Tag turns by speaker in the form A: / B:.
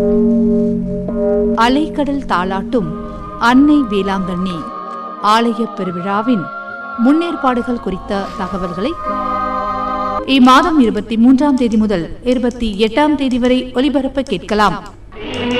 A: அலைக்கடல் தாளாட்டும் அன்னை வேளாங்கண்ணி ஆலய பெருவிழாவின் முன்னேற்பாடுகள் குறித்த தகவல்களை இம்மாதம் 23ஆம் தேதி முதல் 28ஆம் தேதி வரை ஒலிபரப்ப கேட்கலாம்.